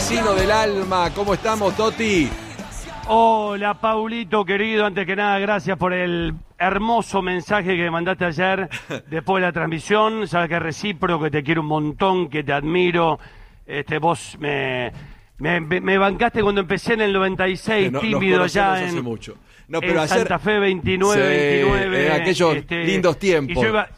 vecino del alma. ¿Cómo estamos, Toti? Hola, Paulito, querido. Antes que nada, gracias por el hermoso mensaje que me mandaste ayer después de la transmisión. Sabes que es recíproco, que te quiero un montón, que te admiro. Vos me bancaste cuando empecé en el 96, tímido ya hace en... mucho. No, pero en Santa Fe 29, sí, 29. En aquellos lindos tiempos.